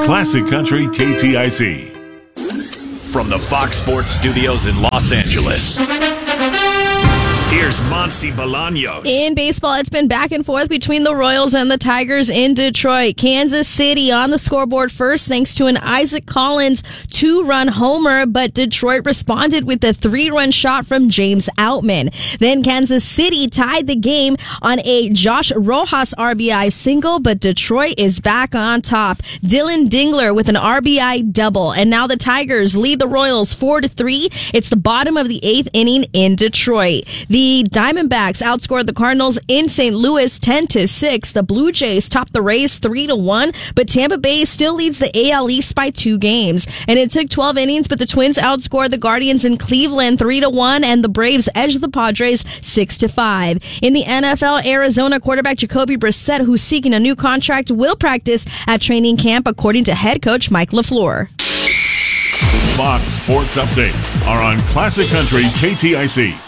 Classic Country KTIC. From the Fox Sports Studios in Los Angeles, here's Monsi Bolaños. In baseball, it's been back and forth between the Royals and the Tigers in Detroit. Kansas City on the scoreboard first thanks to an Isaac Collins 2-run homer, but Detroit responded with a 3-run shot from James Outman. Then Kansas City tied the game on a Josh Rojas RBI single, but Detroit is back on top. Dylan Dingler with an RBI double, and now the Tigers lead the Royals 4-3. It's the bottom of the 8th inning in Detroit. The Diamondbacks outscored the Cardinals in St. Louis 10-6. The Blue Jays topped the Rays 3-1, but Tampa Bay still leads the AL East by 2 games. And it took 12 innings, but the Twins outscored the Guardians in Cleveland 3-1, and the Braves edged the Padres 6-5. In the NFL, Arizona quarterback Jacoby Brissett, who's seeking a new contract, will practice at training camp, according to head coach Mike LaFleur. Fox Sports Updates are on Classic Country KTIC.